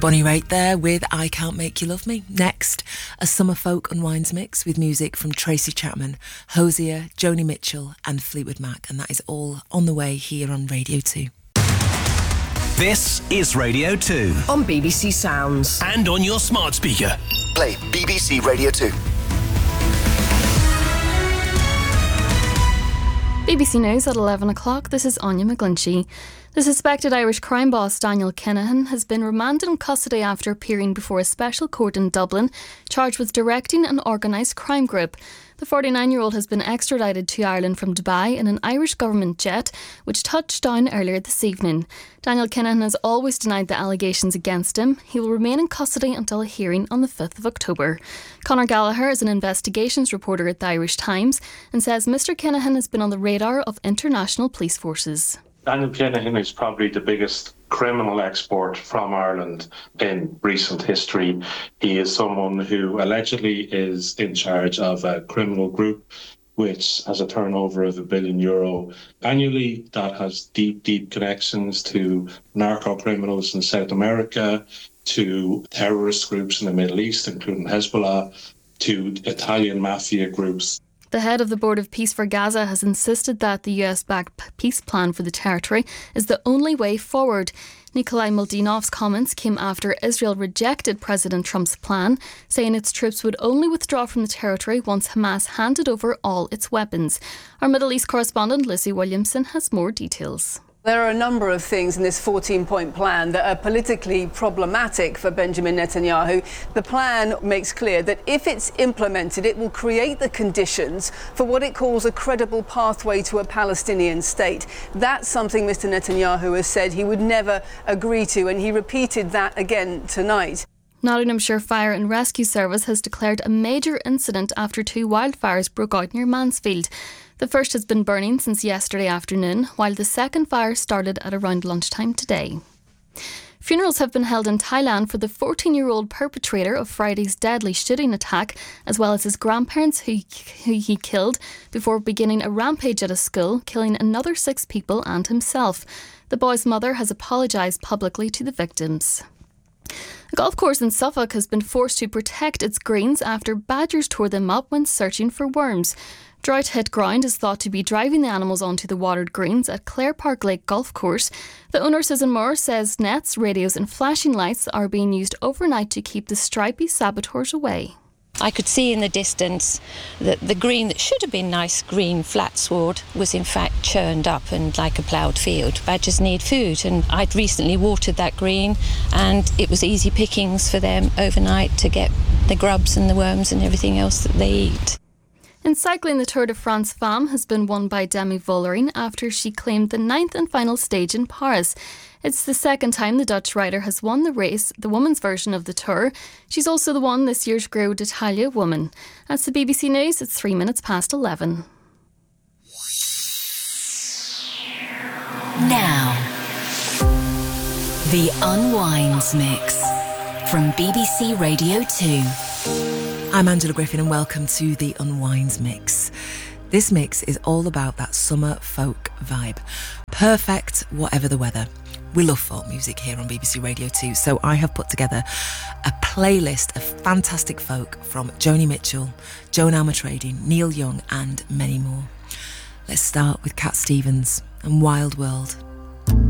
Bonnie Raitt there with I Can't Make You Love Me. Next, a summer folk unwinds mix with music from Tracy Chapman, Hosier, Joni Mitchell and Fleetwood Mac, and that is all on the way here on Radio 2. This is Radio 2 on BBC Sounds and on your smart speaker. Play BBC Radio 2. BBC News at 11 o'clock. This is Anya McGlinchey. The suspected Irish crime boss Daniel Kinahan has been remanded in custody after appearing before a special court in Dublin, charged with directing an organised crime group. The 49-year-old has been extradited to Ireland from Dubai in an Irish government jet, which touched down earlier this evening. Daniel Kinahan has always denied the allegations against him. He will remain in custody until a hearing on the 5th of October. Conor Gallagher is an investigations reporter at the Irish Times and says Mr Kinahan has been on the radar of international police forces. Daniel Kinahan is probably the biggest criminal export from Ireland in recent history. He is someone who allegedly is in charge of a criminal group which has a turnover of €1 billion annually, that has deep connections to narco-criminals in South America, to terrorist groups in the Middle East, including Hezbollah, to Italian mafia groups. The head of the Board of Peace for Gaza has insisted that the US-backed peace plan for the territory is the only way forward. Nikolai Moldinov's comments came after Israel rejected President Trump's plan, saying its troops would only withdraw from the territory once Hamas handed over all its weapons. Our Middle East correspondent Lizzie Williamson has more details. There are a number of things in this 14-point plan that are politically problematic for Benjamin Netanyahu. The plan makes clear that if it's implemented, it will create the conditions for what it calls a credible pathway to a Palestinian state. That's something Mr Netanyahu has said he would never agree to, and he repeated that again tonight. Nottinghamshire Fire and Rescue Service has declared a major incident after 2 wildfires broke out near Mansfield. The first has been burning since yesterday afternoon, while the second fire started at around lunchtime today. Funerals have been held in Thailand for the 14-year-old perpetrator of Friday's deadly shooting attack, as well as his grandparents who he killed before beginning a rampage at a school, killing another 6 people and himself. The boy's mother has apologised publicly to the victims. A golf course in Suffolk has been forced to protect its greens after badgers tore them up when searching for worms. Drought-hit ground is thought to be driving the animals onto the watered greens at Clare Park Lake Golf Course. The owner, Susan Moore, says nets, radios and flashing lights are being used overnight to keep the stripy saboteurs away. I could see in the distance that the green that should have been nice green flat sward was in fact churned up and like a ploughed field. Badgers need food, and I'd recently watered that green and it was easy pickings for them overnight to get the grubs and the worms and everything else that they eat. In cycling, the Tour de France Femme has been won by Demi Vollering after she claimed the 9th and final stage in Paris. It's the second time the Dutch rider has won the race, the women's version of the Tour. She's also the won this year's Giro d'Italia woman. That's the BBC News. It's 3 minutes past 11. Now, the Unwinds Mix from BBC Radio 2. I'm Angela Griffin and welcome to the Unwinds Mix. This mix is all about that summer folk vibe. Perfect whatever the weather. We love folk music here on BBC Radio 2, so I have put together a playlist of fantastic folk from Joni Mitchell, Joan Armatrading, Neil Young and many more. Let's start with Cat Stevens and Wild World.